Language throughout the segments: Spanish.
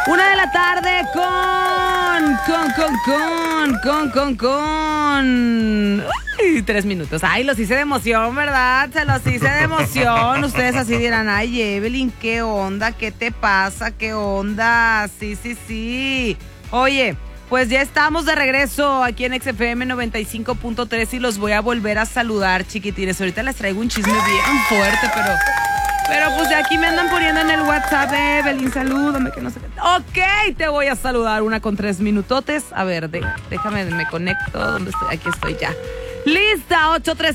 1 de la tarde Uy, 3 minutos. Ay, los hice de emoción, ¿verdad? Se los hice de emoción. Ustedes así dirán, ay, Evelyn, ¿qué onda? ¿Qué te pasa? ¿Qué onda? Sí. Oye, pues ya estamos de regreso aquí en XFM 95.3 y los voy a volver a saludar, chiquitines. Ahorita les traigo un chisme bien fuerte, pero pues de aquí me andan poniendo en el WhatsApp, Evelyn, salúdame, que no sé qué. Ok, te voy a saludar 1:03 minutotes. A ver, déjame, me conecto. ¿Dónde estoy? Aquí estoy ya. Lista,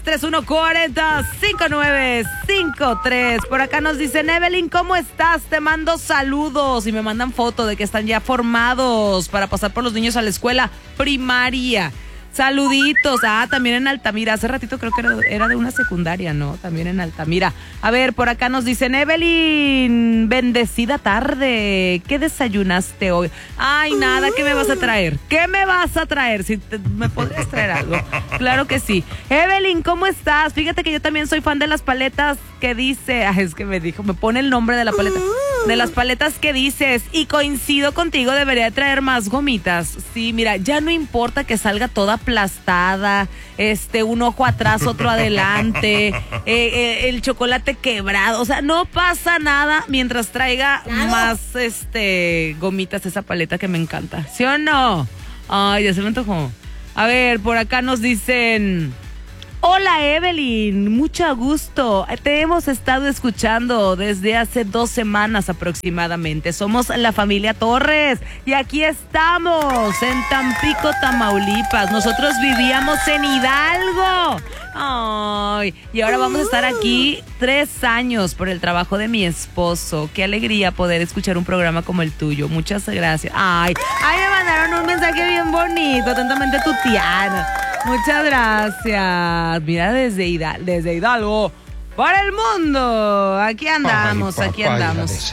833-140-5953. Por acá nos dicen, Evelyn, ¿cómo estás? Te mando saludos. Y me mandan foto de que están ya formados para pasar por los niños a la escuela primaria. Saluditos. También en Altamira. Hace ratito creo que era de una secundaria, ¿no? También en Altamira. A ver, por acá nos dicen, Evelyn, bendecida tarde. ¿Qué desayunaste hoy? Ay, nada, ¿qué me vas a traer? ¿Qué me vas a traer? Si me podrías traer algo. Claro que sí. Evelyn, ¿cómo estás? Fíjate que yo también soy fan de las paletas que dice... es que me pone el nombre de la paleta. De las paletas que dices. Y coincido contigo, debería de traer más gomitas. Sí, mira, ya no importa que salga toda aplastada, un ojo atrás, otro adelante, el chocolate quebrado, o sea, no pasa nada mientras traiga más gomitas, esa paleta que me encanta. ¿Sí o no? Ay, ya se me antojó. A ver, por acá nos dicen, hola Evelyn, mucho gusto. Te hemos estado escuchando desde hace 2 semanas aproximadamente. Somos la familia Torres y aquí estamos en Tampico, Tamaulipas. Nosotros vivíamos en Hidalgo. Ay, y ahora vamos a estar aquí 3 años por el trabajo de mi esposo. Qué alegría poder escuchar un programa como el tuyo. Muchas gracias. Ay, me mandaron un mensaje bien bonito, atentamente tu Tiana. Muchas gracias. Mira, desde Hidalgo para el mundo. Aquí andamos, aquí andamos.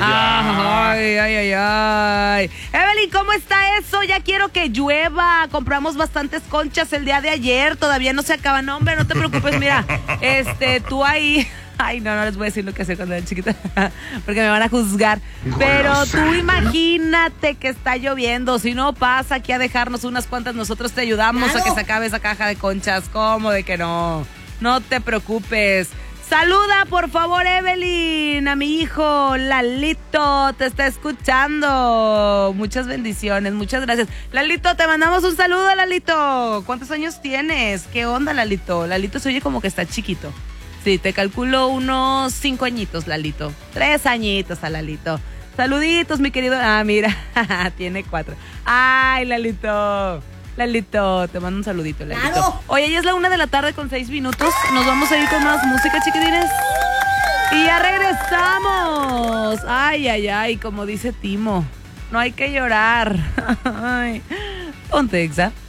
Ay. Evelyn, ¿cómo está eso? Ya quiero que llueva. Compramos bastantes conchas el día de ayer. Todavía no se acaba. No, hombre, no te preocupes. Mira, tú ahí... Ay, no les voy a decir lo que hacía cuando era chiquita porque me van a juzgar. Pero tú imagínate que está lloviendo. Si no, pasa aquí a dejarnos unas cuantas. Nosotros te ayudamos a que se acabe esa caja de conchas. ¿Cómo de que no? No te preocupes. Saluda, por favor, Evelyn, a mi hijo Lalito. Te está escuchando. Muchas bendiciones, muchas gracias. Lalito, te mandamos un saludo, Lalito. ¿Cuántos años tienes? ¿Qué onda, Lalito? Lalito se oye como que está chiquito. Sí, te calculo unos 5 añitos, Lalito. 3 añitos a Lalito. Saluditos, mi querido. Mira, tiene 4. Ay, Lalito, te mando un saludito, Lalito. ¡Claro! Oye, ya es la 1 de la tarde con 6 minutos. Nos vamos a ir con más música, chiquitines. Y ya regresamos. Ay, como dice Timo, no hay que llorar. Ay. Ponte, Exa.